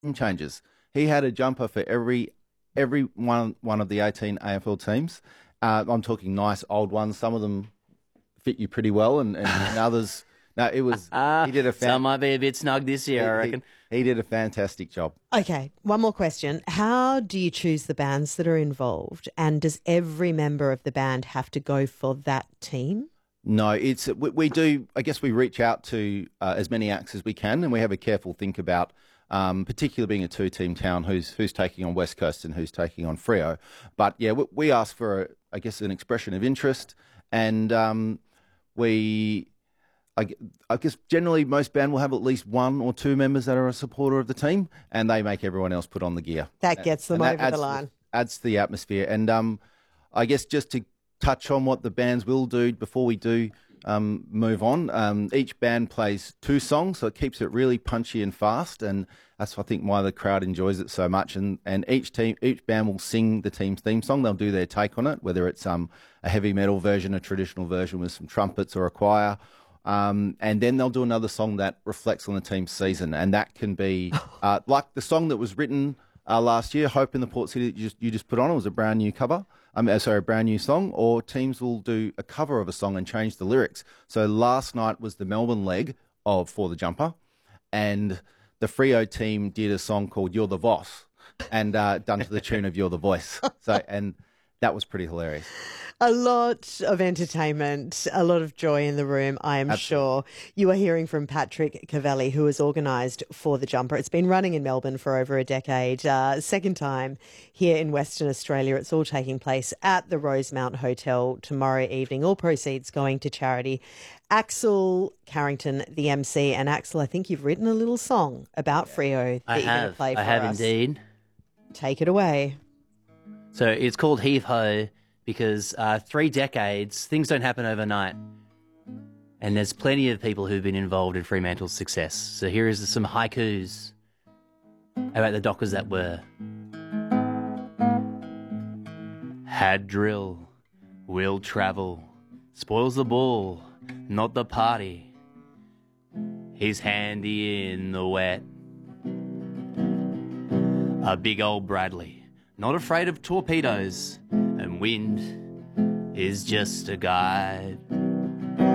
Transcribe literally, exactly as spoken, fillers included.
Game changes. He had a jumper for every every one one of the eighteen A F L teams. Uh, I'm talking nice old ones. Some of them fit you pretty well, and, and, and others. No, it was. Uh, He did a. some Fan, might be a bit snug this year, I he, reckon. he, he did a fantastic job. Okay, one more question. How do you choose the bands that are involved? And does every member of the band have to go for that team? No, it's we, we do. I guess we reach out to uh, as many acts as we can, and we have a careful think about, um, particularly being a two-team town, who's who's taking on West Coast and who's taking on Freo. But yeah, we, we ask for, a, I guess, an expression of interest, and um, we. I, gu- I guess generally most band will have at least one or two members that are a supporter of the team, and they make everyone else put on the gear. That gets them And that over adds the line. adds to the atmosphere. And um, I guess just to touch on what the bands will do before we do um, move on, um, each band plays two songs, so it keeps it really punchy and fast, and that's I think why the crowd enjoys it so much. And and each team, each band will sing the team's theme song. They'll do their take on it, whether it's um, a heavy metal version, a traditional version with some trumpets or a choir. Um, and then they'll do another song that reflects on the team's season, and that can be uh, like the song that was written uh, last year, "Hope in the Port City," that you just, you just put on. It was a brand new cover, um, uh, sorry, a brand new song. Or teams will do a cover of a song and change the lyrics. So last night was the Melbourne leg of For the Jumper, and the Freo team did a song called "You're the Boss," and uh, done to the tune of "You're the Voice." So and that was pretty hilarious. A lot of entertainment, a lot of joy in the room, I am sure. You are hearing from Patrick Cavelli, who has organised For the Jumper. It's been running in Melbourne for over a decade. Uh, second time here in Western Australia. It's all taking place at the Rosemount Hotel tomorrow evening. All proceeds going to charity. Axel Carrington, the M C. And Axel, I think you've written a little song about Freo that I you're going to have. play for I have us. indeed. Take it away. So it's called Heave Ho because uh, three decades, things don't happen overnight. And there's plenty of people who've been involved in Fremantle's success. So here is some haikus about the Dockers that were. Had drill, will travel, spoils the ball, not the party. He's handy in the wet. A big old Bradley, not afraid of torpedoes, and wind is just a guide.